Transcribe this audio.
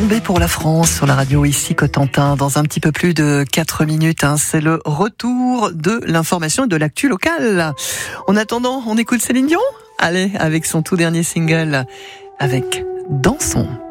B pour la France sur la radio ici Cotentin. Dans un petit peu plus de 4 minutes, c'est le retour de l'information et de l'actu locale. En attendant, on écoute Céline Dion. Allez, avec son tout dernier single, avec Dansons.